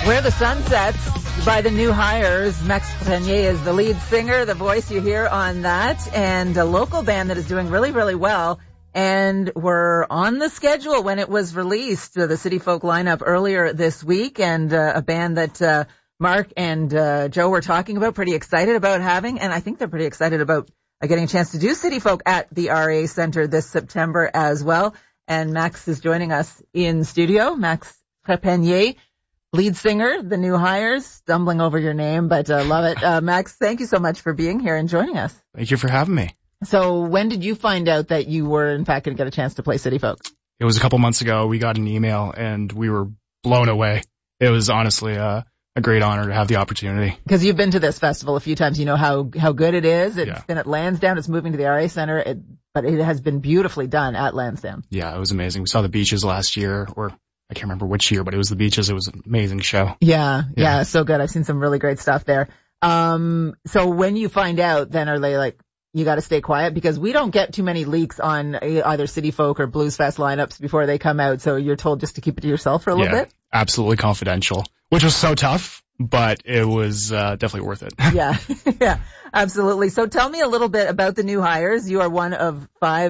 Where the Sun Sets by the New Hires. Max Trepanier is the lead singer, the voice you hear on that, and a local band that is doing really, really well. And we're on the schedule when it was released, the City Folk lineup earlier this week, and a band that Mark and Joe were talking about, pretty excited about having, and I think they're pretty excited about getting a chance to do City Folk at the RA Center this September as well. And Max is joining us in studio. Max Trepanier, lead singer, the New Hires. Stumbling over your name, but love it. Max, thank you so much for being here and joining us. Thank you for having me. So when did you find out that you were, in fact, going to get a chance to play City Folk? It was a couple months ago. We got an email, and we were blown away. It was honestly a great honor to have the opportunity. Because you've been to this festival a few times. You know how good it is. It's been at Lansdowne. It's moving to the RA Center, but it has been beautifully done at Lansdowne. Yeah, it was amazing. We saw the Beaches last year, or I can't remember which year, but it was the Beaches. It was an amazing show. Yeah, so good. I've seen some really great stuff there. So when you find out, then are they like, you got to stay quiet? Because we don't get too many leaks on either City Folk or Blues Fest lineups before they come out. So you're told just to keep it to yourself for a little bit? Absolutely confidential, which was so tough, but it was definitely worth it. Yeah, absolutely. So tell me a little bit about the New Hires. You are one of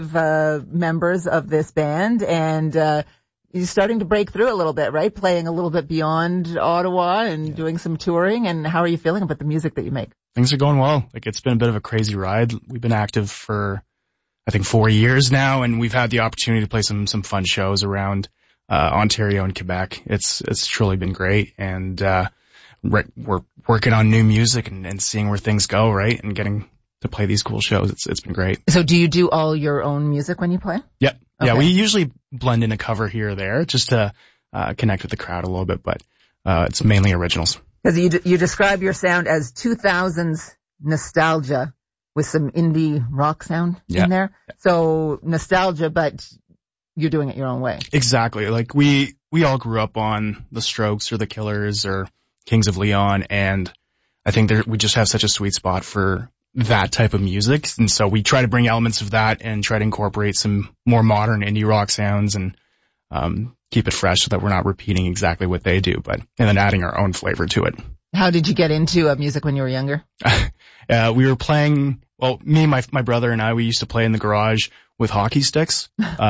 5 members of this band, and you're starting to break through a little bit, right? Playing a little bit beyond Ottawa and doing some touring. And how are you feeling about the music that you make? Things are going well. Like, it's been a bit of a crazy ride. We've been active for, I think, 4 years now, and we've had the opportunity to play some fun shows around Ontario and Quebec. It's truly been great, and we're working on new music and seeing where things go, right? And getting to play these cool shows. It's been great. So do you do all your own music when you play? Yep. Okay. Yeah, we usually blend in a cover here or there just to connect with the crowd a little bit, but it's mainly originals. Because you describe your sound as 2000s nostalgia with some indie rock sound in there. Yeah. So nostalgia, but you're doing it your own way. Exactly. Like we all grew up on the Strokes or the Killers or Kings of Leon, and I think we just have such a sweet spot for that type of music. And so we try to bring elements of that and try to incorporate some more modern indie rock sounds and keep it fresh so that we're not repeating exactly what they do, and then adding our own flavor to it. How did you get into music when you were younger? We were playing, me and my brother and I, we used to play in the garage with hockey sticks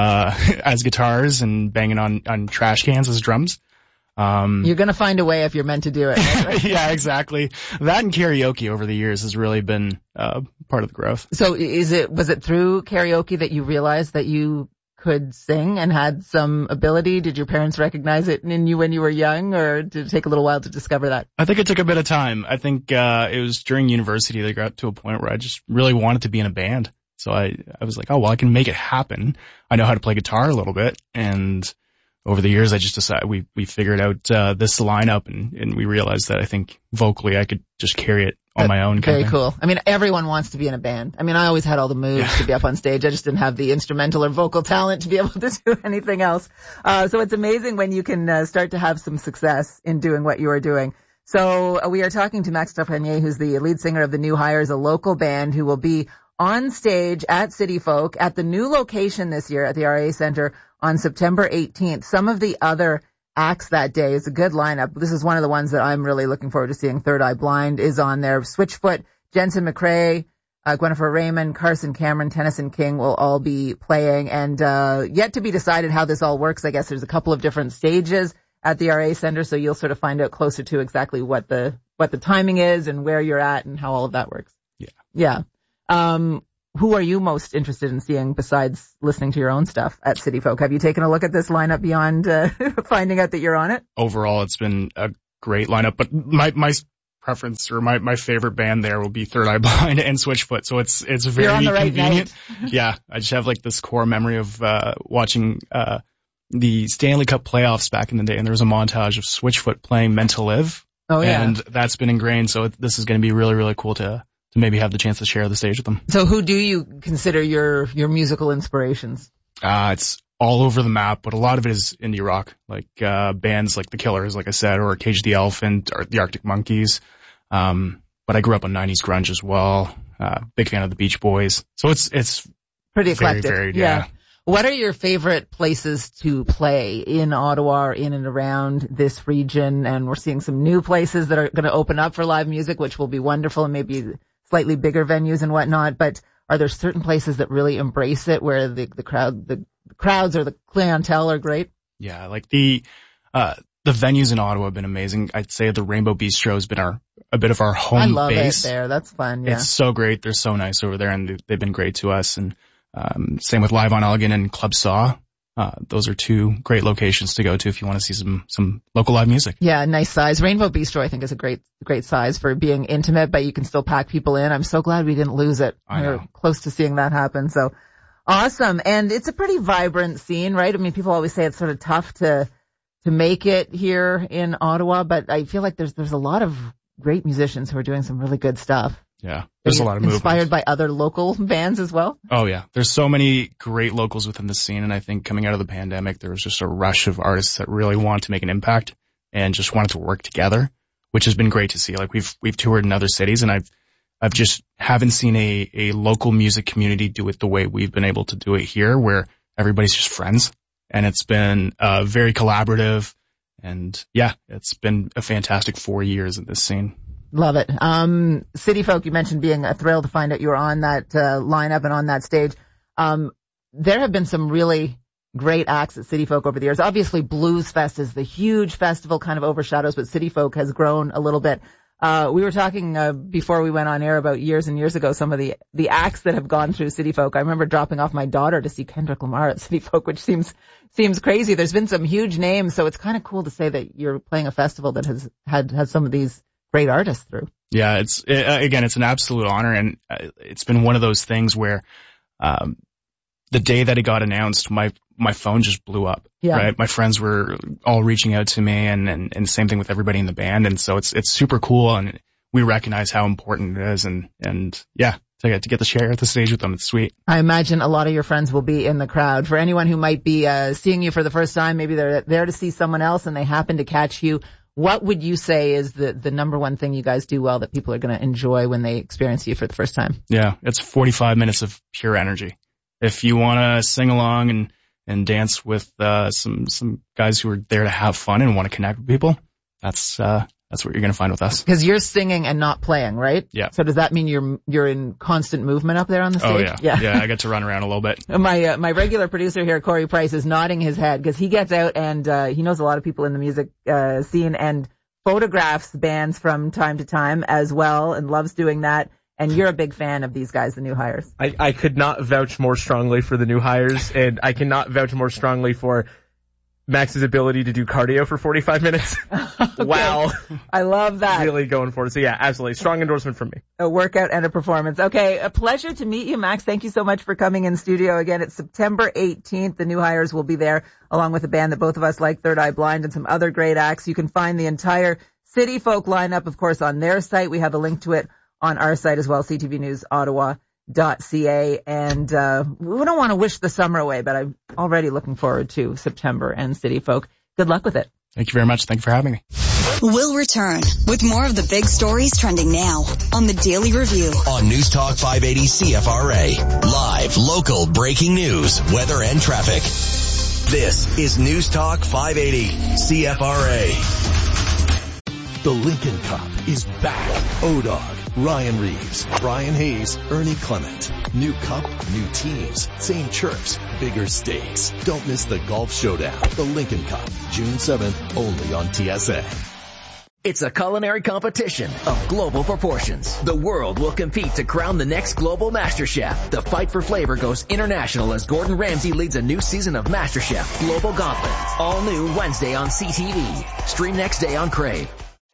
as guitars and banging on trash cans as drums. You're going to find a way if you're meant to do it. Right? Yeah, exactly. That and karaoke over the years has really been part of the growth. So was it through karaoke that you realized that you could sing and had some ability? Did your parents recognize it in you when you were young, or did it take a little while to discover that? I think it took a bit of time. I think it was during university that I got to a point where I just really wanted to be in a band. So I was like, I can make it happen. I know how to play guitar a little bit, and over the years I just decided we figured out this lineup, and we realized that I think vocally I could just carry it on my own. Very cool. I mean, everyone wants to be in a band. I mean, I always had all the moves to be up on stage. I just didn't have the instrumental or vocal talent to be able to do anything else. So it's amazing when you can start to have some success in doing what you are doing. So we are talking to Max Trepanier, who's the lead singer of the New Hires, a local band who will be on stage at City Folk at the new location this year at the RA Center on September 18th. Some of the other acts that day is a good lineup. This is one of the ones that I'm really looking forward to seeing. Third Eye Blind is on there. Switchfoot, Jensen McRae, Gwennifer Raymond, Carson Cameron, Tennyson King will all be playing. And yet to be decided how this all works. I guess there's a couple of different stages at the RA Center, so you'll sort of find out closer to exactly what the timing is and where you're at and how all of that works. Yeah. Who are you most interested in seeing besides listening to your own stuff at City Folk? Have you taken a look at this lineup beyond finding out that you're on it? Overall, it's been a great lineup, but my preference or my favorite band there will be Third Eye Blind and Switchfoot. So it's very you're on the right convenient. Night. Yeah, I just have like this core memory of watching the Stanley Cup playoffs back in the day, and there was a montage of Switchfoot playing Meant to Live. Oh yeah, and that's been ingrained. So this is going to be really, really cool to maybe have the chance to share the stage with them. So who do you consider your musical inspirations? It's all over the map, but a lot of it is indie rock, like bands like the Killers, like I said, or Cage the Elephant, or the Arctic Monkeys. But I grew up on 90s grunge as well. Big fan of the Beach Boys. So it's pretty very eclectic. varied, yeah. What are your favorite places to play in Ottawa or in and around this region? And we're seeing some new places that are going to open up for live music, which will be wonderful, and maybe slightly bigger venues and whatnot. But are there certain places that really embrace it where the crowds or the clientele are great? Yeah, like the venues in Ottawa have been amazing. I'd say the Rainbow Bistro has been a bit of our home base. I love it there. That's fun. Yeah. It's so great. They're so nice over there, and they've been great to us. And same with Live on Elgin and Club Saw. Those are two great locations to go to if you want to see some local live music. Yeah, nice size. Rainbow Bistro, I think, is a great size for being intimate, but you can still pack people in. I'm so glad we didn't lose it. We're close to seeing that happen. So awesome. And it's a pretty vibrant scene, right? I mean, people always say it's sort of tough to make it here in Ottawa, but I feel like there's a lot of great musicians who are doing some really good stuff. Yeah, there's a lot of movement. Inspired by other local bands as well? Oh, yeah. There's so many great locals within the scene, and I think coming out of the pandemic, there was just a rush of artists that really wanted to make an impact and just wanted to work together, which has been great to see. Like, we've toured in other cities, and I've just haven't seen a local music community do it the way we've been able to do it here, where everybody's just friends, and it's been very collaborative, and yeah, it's been a fantastic 4 years in this scene. Love it. City Folk, you mentioned being thrilled to find out you were on that lineup and on that stage. There have been some really great acts at City Folk over the years. Obviously, Blues Fest is the huge festival, kind of overshadows, but City Folk has grown a little bit. We were talking before we went on air about years and years ago, some of the acts that have gone through City Folk. I remember dropping off my daughter to see Kendrick Lamar at City Folk, which seems crazy. There's been some huge names, so it's kind of cool to say that you're playing a festival that has had some of these great artists through. Yeah, it's an absolute honor, and it's been one of those things where the day that it got announced, my phone just blew up. Yeah. Right, my friends were all reaching out to me, and same thing with everybody in the band, and so it's super cool, and we recognize how important it is, and yeah, to get to share at the stage with them, it's sweet. I imagine a lot of your friends will be in the crowd. For anyone who might be seeing you for the first time, maybe they're there to see someone else and they happen to catch you. What would you say is the number one thing you guys do well that people are going to enjoy when they experience you for the first time? Yeah, it's 45 minutes of pure energy. If you want to sing along and dance with some guys who are there to have fun and want to connect with people, that's what you're going to find with us. Because you're singing and not playing, right? Yeah. So does that mean you're in constant movement up there on the stage? Oh, yeah. Yeah, I get to run around a little bit. My regular producer here, Corey Price, is nodding his head because he gets out and he knows a lot of people in the music scene and photographs bands from time to time as well and loves doing that. And you're a big fan of these guys, the new hires. I could not vouch more strongly for the new hires, and I cannot vouch more strongly for Max's ability to do cardio for 45 minutes. Okay. Wow. I love that. Really going for it. So yeah, absolutely. Strong endorsement from me. A workout and a performance. Okay. A pleasure to meet you, Max. Thank you so much for coming in studio again. It's September 18th. The new hires will be there along with a band that both of us like, Third Eye Blind, and some other great acts. You can find the entire City Folk lineup, of course, on their site. We have a link to it on our site as well, ctvnewsottawa.ca. And we don't want to wish the summer away, but I'm already looking forward to September and City Folk. Good luck with it. Thank you very much. Thank you for having me. We'll return with more of the big stories trending now on the Daily Review. On News Talk 580 CFRA. Live, local, breaking news, weather, and traffic. This is News Talk 580 CFRA. The Lincoln Cup is back. ODOG, Ryan Reeves, Brian Hayes, Ernie Clement. New cup, new teams, same chirps, bigger stakes. Don't miss the golf showdown. The Lincoln Cup, June 7th, only on TSN. It's a culinary competition of global proportions. The world will compete to crown the next global MasterChef. The fight for flavor goes international as Gordon Ramsay leads a new season of MasterChef Global Gauntlet. All new Wednesday on CTV. Stream next day on Crave.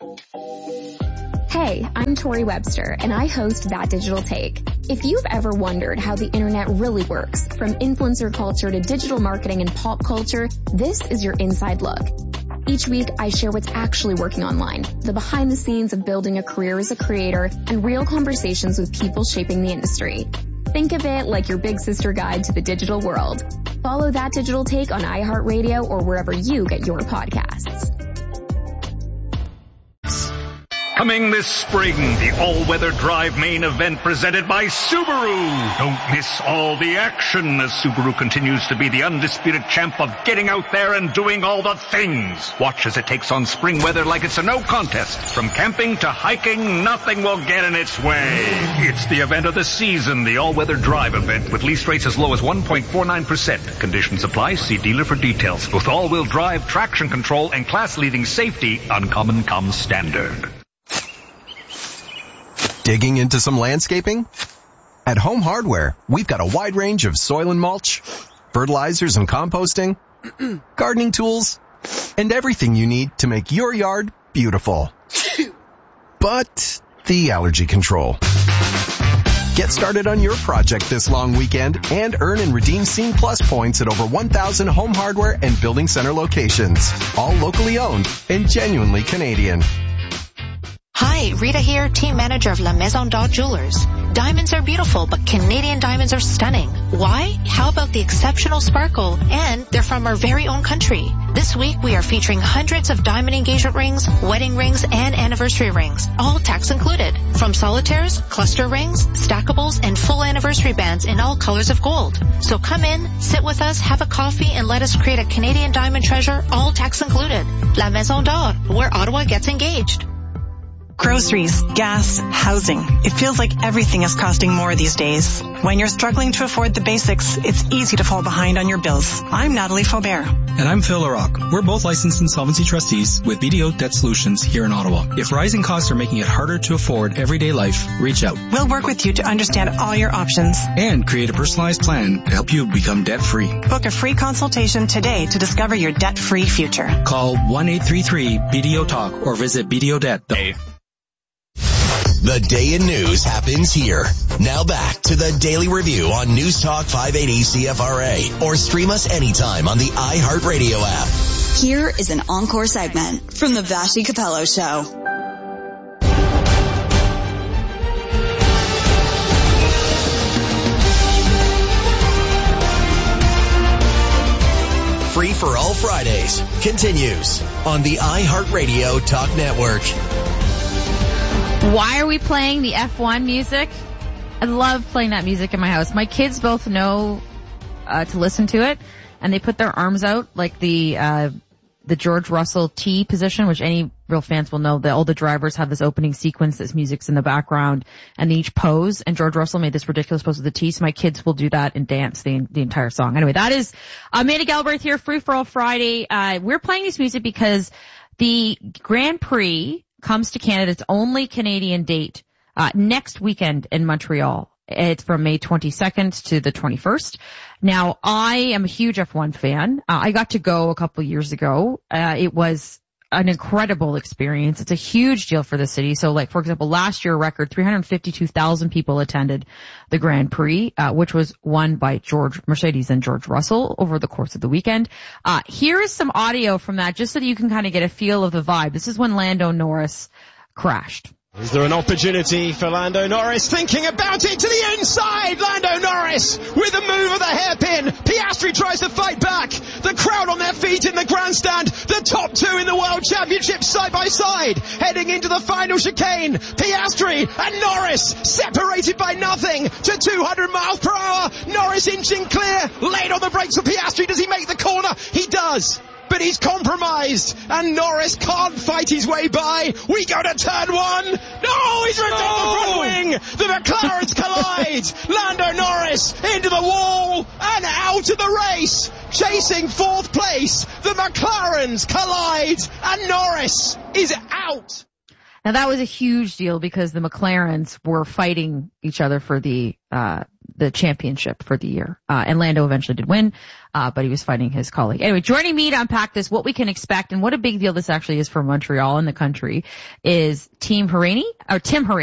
Hey, I'm Tori Webster, and I host That Digital Take. If you've ever wondered how the internet really works, from influencer culture to digital marketing and pop culture, this is your inside look. Each week, I share what's actually working online, the behind the scenes of building a career as a creator, and real conversations with people shaping the industry. Think of it like your big sister guide to the digital world. Follow That Digital Take on iHeartRadio or wherever you get your podcasts. Coming this spring, the all-weather drive main event presented by Subaru. Don't miss all the action as Subaru continues to be the undisputed champ of getting out there and doing all the things. Watch as it takes on spring weather like it's a no contest. From camping to hiking, nothing will get in its way. It's the event of the season, the all-weather drive event, with lease rates as low as 1.49%. Conditions apply. See dealer for details. With all-wheel drive, traction control, and class-leading safety, Uncommon comes standard. Digging into some landscaping? At Home Hardware, we've got a wide range of soil and mulch, fertilizers and composting, gardening tools, and everything you need to make your yard beautiful. But the allergy control. Get started on your project this long weekend and earn and redeem Scene Plus points at over 1,000 Home Hardware and Building Center locations, all locally owned and genuinely Canadian. Hi, Rita here, team manager of La Maison d'Or Jewelers. Diamonds are beautiful, but Canadian diamonds are stunning. Why? How about the exceptional sparkle? And they're from our very own country. This week, we are featuring hundreds of diamond engagement rings, wedding rings, and anniversary rings, all tax included. From solitaires, cluster rings, stackables, and full anniversary bands in all colors of gold. So come in, sit with us, have a coffee, and let us create a Canadian diamond treasure, all tax included. La Maison d'Or, where Ottawa gets engaged. Groceries, gas, housing. It feels like everything is costing more these days. When you're struggling to afford the basics, it's easy to fall behind on your bills. I'm Natalie Faubert. And I'm Phil LaRocque. We're both licensed insolvency trustees with BDO Debt Solutions here in Ottawa. If rising costs are making it harder to afford everyday life, reach out. We'll work with you to understand all your options and create a personalized plan to help you become debt-free. Book a free consultation today to discover your debt-free future. Call 1-833-BDO-TALK or visit BDO.Debt. The day in news happens here. Now back to the Daily Review on News Talk 580 CFRA or stream us anytime on the iHeartRadio app. Here is an encore segment from the Vassy Capello Show. Free for All Fridays continues on the iHeartRadio Talk Network. Why are we playing the F1 music? I love playing that music in my house. My kids both know to listen to it, and they put their arms out like the George Russell T position, which any real fans will know that all the drivers have this opening sequence, this music's in the background, and they each pose, and George Russell made this ridiculous pose with the T, so my kids will do that and dance the entire song. Anyway, that is Amanda Galbraith here, Free for All Friday. We're playing this music because the Grand Prix comes to Canada. Its only Canadian date next weekend in Montreal. It's from May 22nd to the 21st. Now, I am a huge F1 fan. I got to go a couple years ago. It was an incredible experience. It's a huge deal for the city. So, like, for example, last year, a record 352,000 people attended the Grand Prix, which was won by Mercedes and George Russell over the course of the weekend. Here is some audio from that, just so that you can kind of get a feel of the vibe. This is when Lando Norris crashed. Is there an opportunity for Lando Norris? Thinking about it to the inside. Lando Norris with a move of the hairpin. Piastri tries to fight back. The crowd on their feet in the grandstand. The top two in the World Championship side by side. Heading into the final chicane. Piastri and Norris separated by nothing to 200 miles per hour. Norris inching clear. Late on the brakes for Piastri. Does he make the corner? He does. But he's compromised, and Norris can't fight his way by. We go to turn one. No, he's ripped off the front wing. The McLarens collide. Lando Norris into the wall and out of the race. Chasing fourth place. The McLarens collide, and Norris is out. Now, that was a huge deal because the McLarens were fighting each other for the championship for the year. And Lando eventually did win, but he was fighting his colleague. Anyway, joining me to unpack this, what we can expect and what a big deal this actually is for Montreal and the country is Tim Hauraney.